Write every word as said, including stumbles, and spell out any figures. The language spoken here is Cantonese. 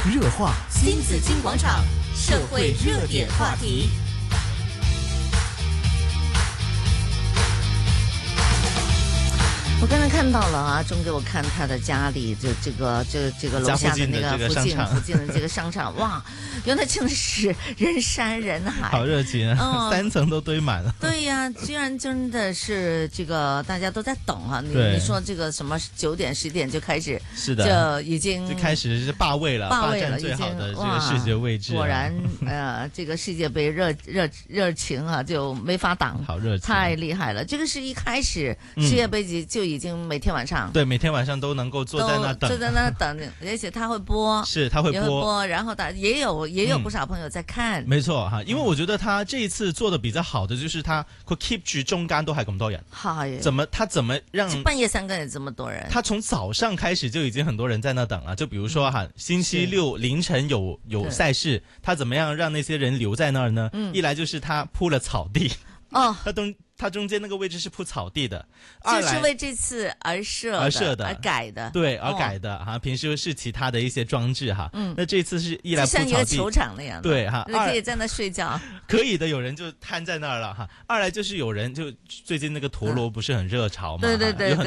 热话新紫金广场，社会热点话题。 我刚才看到了啊，钟给我看他的家里，就这个这这个楼下的那个附近附近的这个商场，哇，原来真的是人山人海， 好热情啊，嗯、三层都堆满了。 对呀、啊，居然真的是这个大家都在等啊！你你说这个什么九点十点就开始， 是的， 就已经就开始是霸位了， 霸位了， 霸占最好的这个世界位置、啊。 果然，呃，这个世界杯热热热情啊，就没法挡， 好热情， 太厉害了！这个是一开始世界杯就就已经每天晚上、 嗯、对每天晚上都能够坐在那等， 坐在那等，而且他会播， 是他会播， 也会播，然后打也有也有不少朋友在看， 嗯、没錯哈，因為我覺得他這一次做的比較好的就是他佢 keep 住中間都係咁多人， 係怎麼他怎麼讓半夜三更也這麼多人？ 他從早上開始就已經很多人在那等了，就比如說哈、嗯，星期六凌晨有有賽事，他怎麼樣讓那些人留在那兒呢？嗯、一來就是他鋪了草地， 哦， 他中他中間那個位置是鋪草地的， 就是為這次而設的而設的而改的， 對，而改的哈、哦。平時是其他的一些裝置哈，嗯，那這次是一來鋪草地， 就像一個球場那樣， 對哈， 你可以在那睡覺， 可以的，有人就癱在那兒了哈。二來就是有人就最近那個陀螺不是很熱潮嘛， 對對對。